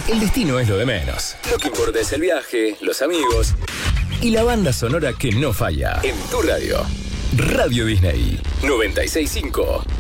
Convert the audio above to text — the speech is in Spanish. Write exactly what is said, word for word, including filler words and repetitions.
el destino es lo de menos. Lo que importa es el viaje, los amigos y la banda sonora que no falla. En tu radio, Radio Disney noventa y seis punto cinco.